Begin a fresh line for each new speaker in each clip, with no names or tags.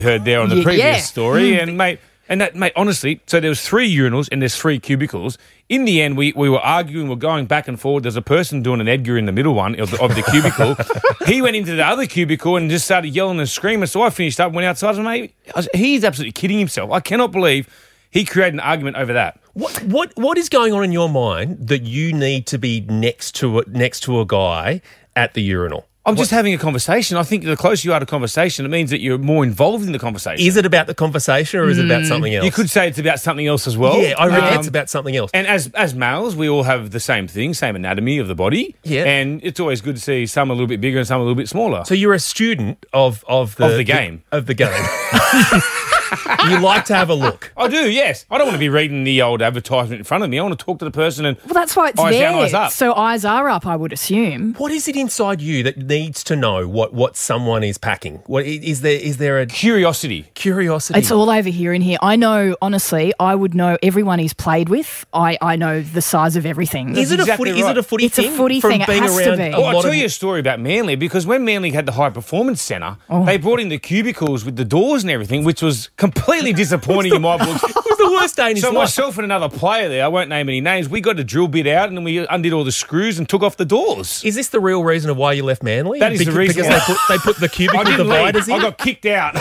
heard there on the previous story. And, mate, honestly, so there was 3 urinals and there's 3 cubicles. In the end, we were arguing, we're going back and forward. There's a person doing an Edgar in the middle one of the cubicle. He went into the other cubicle and just started yelling and screaming. So I finished up, went outside, and mate, he's absolutely kidding himself. I cannot believe he created an argument over that.
What is going on in your mind that you need to be next to a guy at the urinal?
I'm just having a conversation. I think the closer you are to conversation, it means that you're more involved in the conversation.
Is it about the conversation or is it about something else?
You could say it's about something else as well.
Yeah, I reckon it's about something else.
And as males, we all have the same thing, same anatomy of the body.
Yeah.
And it's always good to see some a little bit bigger and some a little bit smaller.
So you're a student of the
game.
Of the game. You like to have a look.
I do, yes. I don't want to be reading the old advertisement in front of me. I want to talk to the person and
well, that's why it's
eyes
there.
down, eyes up.
So eyes are up, I would assume.
What is it inside you that needs to know what someone is packing? What is there a
curiosity?
Curiosity.
It's all over here in here. I know, honestly, I would know everyone he's played with. I know the size of everything.
Is it a footy thing?
It's a footy thing. It has to be.
Well, I'll tell you a story about Manly, because when Manly had the high performance centre, they brought in the cubicles with the doors and everything, which was completely disappointing in my books.
It was the worst day in his life.
So myself and another player there, I won't name any names, we got a drill bit out and then we undid all the screws and took off the doors.
Is this the real reason of why you left Manly?
That is the reason.
Because they put the cubicle dividers in?
I got kicked out.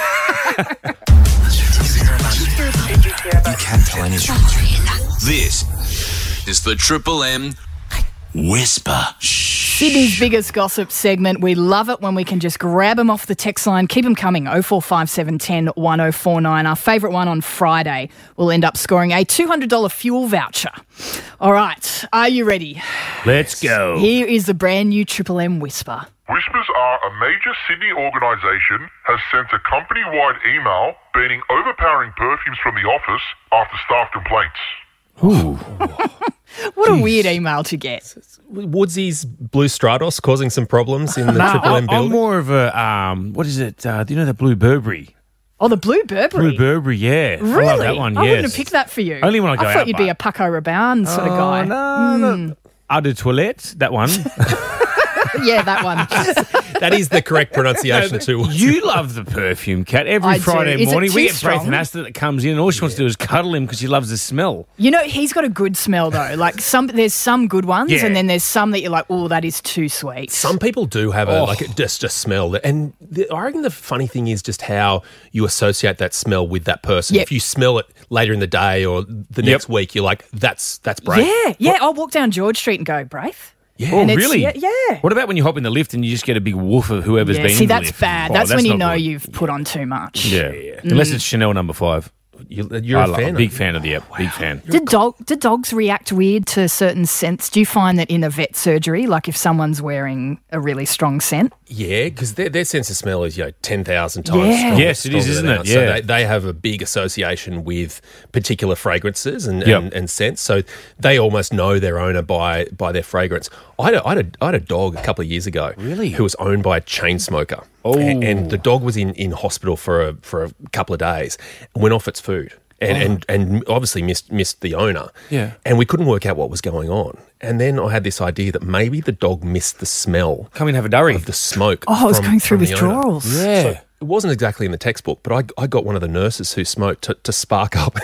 You can't tell anything. This is the Triple M Whisper.
Sydney's biggest gossip segment. We love it when we can just grab them off the text line. Keep them coming. 045710 1049. Our favourite one on Friday will end up scoring a $200 fuel voucher. All right. Are you ready?
Let's go.
Here is the brand new Triple M Whisper.
Whispers are a major Sydney organisation has sent a company-wide email banning overpowering perfumes from the office after staff complaints.
Ooh.
What a weird email to get.
Woodsy's Blue Stratos causing some problems in the Triple M building?
I'm more of a, what is it? Do you know the Blue Burberry?
Oh, the Blue Burberry?
Blue Burberry, yeah.
Really?
I love that one,
I
yes.
wouldn't have picked that for you.
Only when I go out.
I thought you'd be a Paco Rabanne sort of guy.
No. Eau de Toilette, that one.
Yeah, that one.
That is the correct pronunciation too.
You love the perfume, Kat. Every Friday morning we get Braithen Astor that comes in and all she wants to do is cuddle him because she loves the smell.
You know, he's got a good smell though. Like there's some good ones and then there's some that you're like, oh, that is too sweet.
Some people do have just a smell. And I reckon the funny thing is just how you associate that smell with that person.
Yep.
If you smell it later in the day or the next week, you're like, that's Braith.
Yeah. I'll walk down George Street and go, Braith.
Yeah. Oh, really?
Yeah.
What about when you hop in the lift and you just get a big woof of whoever's been in the lift?
See, that's bad. That's when you know
good.
You've put on too much.
Yeah. Unless it's Chanel No. 5.
You're a fan.
Big fan of the app. Wow. Big fan.
Do dogs react weird to certain scents? Do you find that in a vet surgery, like if someone's wearing a really strong scent?
Yeah, because their sense of smell is 10,000 times
Yeah.
Yes, it is, isn't it?
Yeah. So they have a big association with particular fragrances and scents. So they almost know their owner by their fragrance. I had a dog a couple of years ago,
really,
who was owned by a chain smoker.
Oh,
and the dog was in hospital for a couple of days, and went off its food. And obviously missed the owner.
Yeah.
And we couldn't work out what was going on. And then I had this idea that maybe the dog missed the smell.
Come and have a durry.
Of the smoke.
Oh, it was going through withdrawals.
Yeah.
So it wasn't exactly in the textbook, but I got one of the nurses who smoked to spark up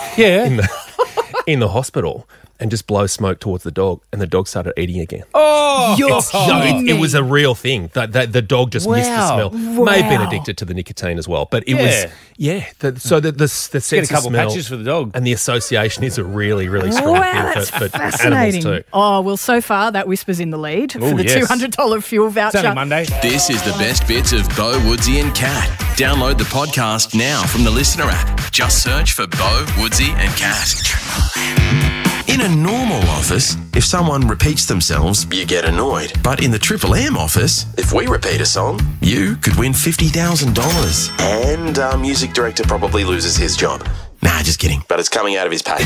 in the hospital and just blow smoke towards the dog, and the dog started eating again.
Oh!
It was a real thing. The dog just missed the smell. May have been addicted to the nicotine as well, but it was, so the sense
get a couple
of smell
patches for the dog.
and the association is a really, really strong thing for animals too.
Oh, well, so far that Whisper's in the lead for the
yes.
$200 fuel voucher.
It's only Monday.
This is the best bits of Bo, Woodsy and Kat. Download the podcast now from the Listener app. Just search for Bo, Woodsy and Kat. In a normal office, if someone repeats themselves, you get annoyed. But in the Triple M office, if we repeat a song, you could win $50,000. And our music director probably loses his job. Nah, just kidding. But it's coming out of his pay.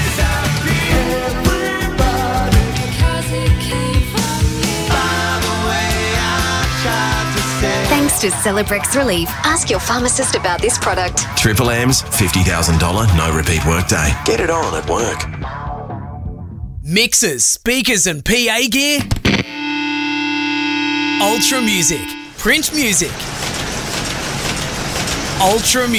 Thanks to Celebrex Relief. Ask your pharmacist about this product.
Triple M's $50,000 no repeat workday. Get it on at work.
Mixers, speakers and PA gear? Ultra Music. Print music. Ultra